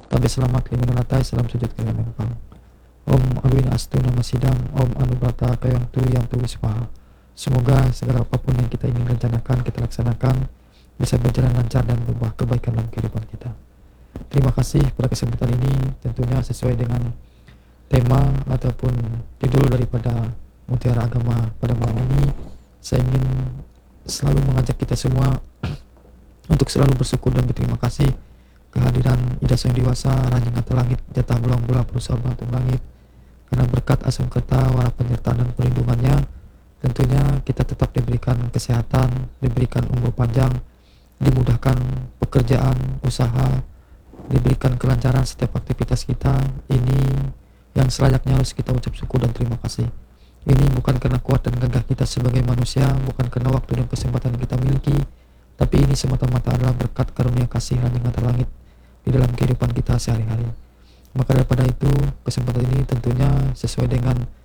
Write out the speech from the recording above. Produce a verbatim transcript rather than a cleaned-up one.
Tabe selamat lima latai salam sujud kalian mempang. Om Awina Astu Nama Sidang, Om Anubrata Kayang Tu Yang Tu Wismaha. Semoga segala apapun yang kita ingin rencanakan, kita laksanakan, bisa berjalan lancar dan membawa kebaikan dalam kehidupan kita. Terima kasih pada kesempatan ini, tentunya sesuai dengan tema ataupun judul daripada Mutiara Agama pada malam ini. Saya ingin selalu mengajak kita semua untuk selalu bersyukur dan berterima kasih kehadiran Ida Sang Dewasa, Ranjing Kata Langit, Jatah Belang-Belang Perusahaan Bantung Langit. Karena berkat asam kerta, wara penyertaan dan perlindungannya, tentunya kita tetap diberikan kesehatan, diberikan umur panjang, dimudahkan pekerjaan, usaha, diberikan kelancaran setiap aktivitas kita. Ini yang selayaknya harus kita ucap syukur dan terima kasih. Ini bukan karena kuat dan gagah kita sebagai manusia, bukan karena waktu dan kesempatan yang kita miliki, tapi ini semata-mata adalah berkat karunia kasih Ranjing Kata Langit di dalam kehidupan kita sehari-hari. Maka daripada itu, kesempatan ini tentunya sesuai dengan